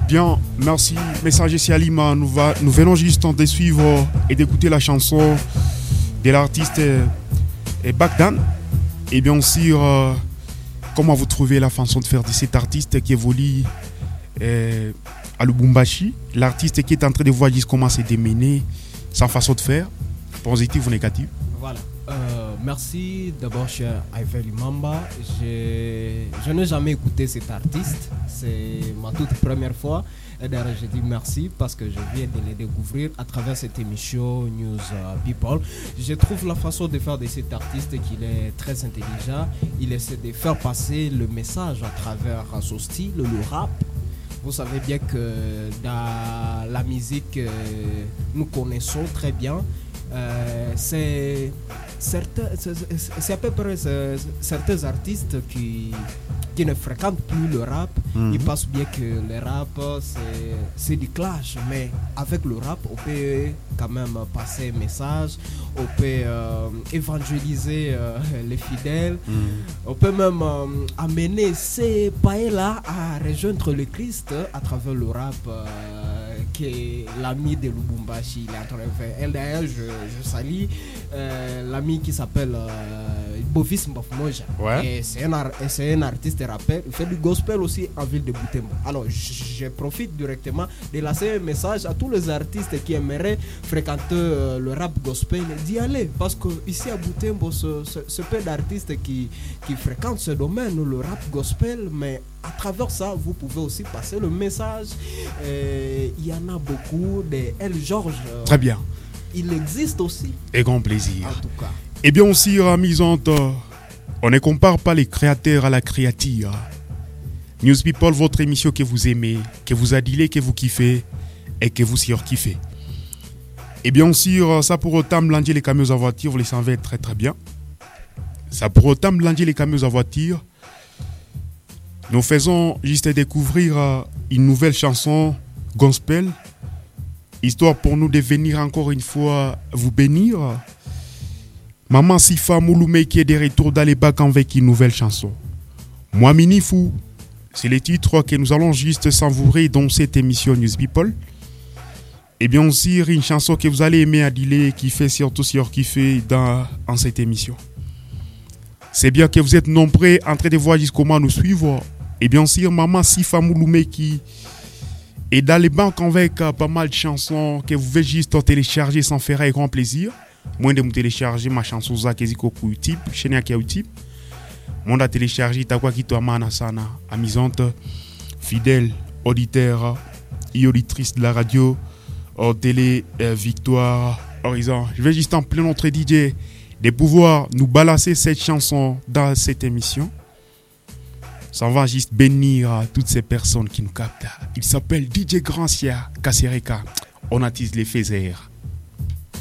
Bien, merci. Messager c'est Alima. Nous venons juste de suivre et d'écouter la chanson de l'artiste Bagdan. Et bien sûr, comment vous trouvez la façon de faire de cet artiste qui évolue à Lubumbashi, l'artiste qui est en train de voir juste comment c'est démené, sa façon de faire, positif ou négatif? Voilà. Merci d'abord, cher Ivel Mamba. Je n'ai jamais écouté cet artiste. C'est ma toute première fois. Et d'ailleurs, je dis merci parce que je viens de le découvrir à travers cette émission News People. Je trouve la façon de faire de cet artiste qu'il est très intelligent. Il essaie de faire passer le message à travers son style, le rap. Vous savez bien que dans la musique, nous connaissons très bien. C'est à peu près certains artistes qui ne fréquentent plus le rap. Ils pensent bien que le rap c'est du clash, mais avec le rap on peut quand même passer un message, on peut évangéliser les fidèles, on peut même amener ces païens-là à rejoindre le Christ à travers le rap. Qui est l'ami de Lubumbashi, il est en train de faire. Et d'ailleurs, je salue l'ami qui s'appelle Bovis Mbafmoja. Ouais. Et c'est un artiste rappeur. Il fait du gospel aussi en ville de Butembo. Alors, je profite directement de lancer un message à tous les artistes qui aimeraient fréquenter le rap gospel, d'y aller. Parce que ici à Butembo, ce peu d'artistes qui fréquentent ce domaine, le rap gospel, mais à travers ça, vous pouvez aussi passer le message. Il y en a beaucoup des L. Georges. Très bien. Il existe aussi. Et grand plaisir. En tout cas. Et bien aussi, amusante, on ne compare pas les créateurs à la créature. News People, votre émission que vous aimez, que vous adilez, que vous kiffez et que vous surkiffez. Et bien sûr, ça pour autant, blander les camions à voiture, vous les savez très très bien. Ça pour autant, blander les camions à voiture. Nous faisons juste découvrir une nouvelle chanson gospel, histoire pour nous de venir encore une fois vous bénir. Maman Sifa Mouloumé qui est de retour dans les bacs avec une nouvelle chanson. Moi Minifou, c'est le titre que nous allons juste savourer dans cette émission News People. Et bien aussi une chanson que vous allez aimer Adilé, qui fait surtout surkiffer dans cette émission. C'est bien que vous êtes nombreux en train de voir juste comment nous suivre. Et bien sûr, Maman Sifa Mouloumé qui est dans les banques avec pas mal de chansons que vous pouvez juste télécharger sans faire un grand plaisir. Moi, de me télécharger ma chanson Zakeziko Kouitip, Chenia Kiautip. Moi, de télécharger Takwa Kitoamana Sana, amusante, fidèle, auditeur et auditrice de la radio, télé, Victoire, Horizon. Je vais juste en plein notre DJ de pouvoir nous balancer cette chanson dans cette émission. Ça va juste bénir toutes ces personnes qui nous captent. Il s'appelle DJ Grancia Kasereka. On attise les faiseurs.